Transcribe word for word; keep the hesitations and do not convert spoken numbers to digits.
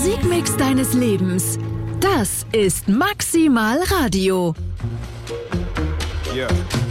Musikmix deines Lebens. Das ist Maximal Radio. Yeah.